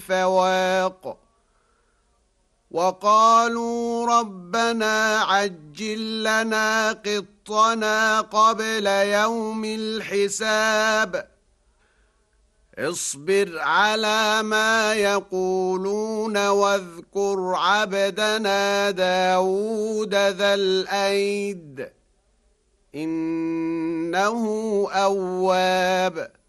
فواق وقالوا ربنا عجل لنا قطنا قبل يوم الحساب اصبر على ما يقولون واذكر عبدنا داود ذا الأيد إنه أواب